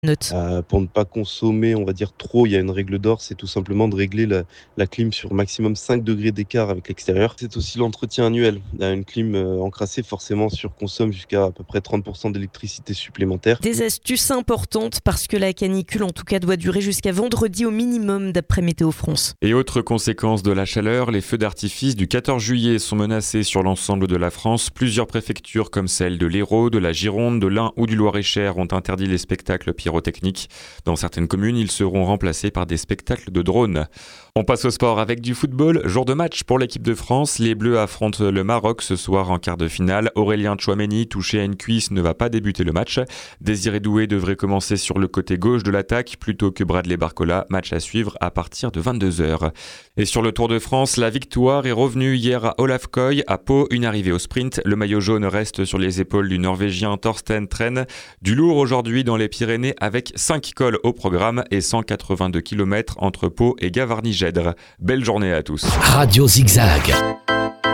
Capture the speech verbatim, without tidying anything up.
Note. Heu, pour ne pas consommer, on va dire trop, il y a une règle d'or, c'est tout simplement de régler la la clim sur maximum cinq degrés d'écart avec l'extérieur. C'est aussi l'entretien annuel. Heu, une clim, heu, encrassée forcément surconsomme jusqu'à à peu près trente d'électricité supplémentaire. Des astuces importantes parce que la canicule en tout cas doit durer jusqu'à vendredi au minimum d'après Météo France. Et autre conséquence de la chaleur, les feux d'artifice du quatorze juillet sont menacés sur l'ensemble de la France. Plusieurs préfectures comme celle de l'Hérault, de la Gironde, de l'Ain ou du Loir-et-Cher ont interdit les spectacles pyrotechniques. Dans certaines communes, ils seront remplacés par des spectacles de drones. On passe au sport avec du football. Jour de match pour l'équipe de France. Les Bleus affrontent le Maroc ce soir en quart de finale. Aurélien Tchouaméni, touché à une cuisse, ne va pas débuter le match. Désiré Doué devrait commencer sur le côté gauche de l'attaque plutôt que Bradley Barcola. Match à suivre à partir de vingt-deux heures. Et sur le Tour de France, la victoire est revenue hier à Olafkoy, à Pau, une arrivée au sprint. Le maillot jaune reste sur les épaules du Norvégien Thorsten Tren. Du lourd aujourd'hui dans les Pyrénées avec cinq cols au programme et cent quatre-vingt-deux kilomètres entre Pau et Gavarnie-Gèdre. Belle journée à tous. Radio Zigzag.